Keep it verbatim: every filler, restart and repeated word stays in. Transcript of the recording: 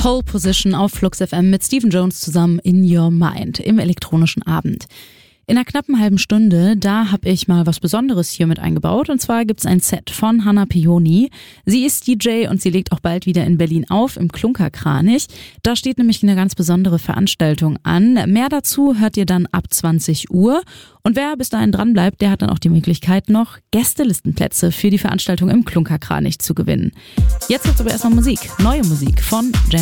Pole Position auf Flux F M mit Stephen Jones zusammen in Your Mind im elektronischen Abend. In einer knappen halben Stunde, da habe ich mal was Besonderes hier mit eingebaut. Und zwar gibt's ein Set von Hannah Pioni. Sie ist D J und sie legt auch bald wieder in Berlin auf, im Klunkerkranich. Da steht nämlich eine ganz besondere Veranstaltung an. Mehr dazu hört ihr dann ab zwanzig Uhr. Und wer bis dahin dran bleibt, der hat dann auch die Möglichkeit, noch Gästelistenplätze für die Veranstaltung im Klunkerkranich zu gewinnen. Jetzt gibt's aber erstmal Musik, neue Musik von Jen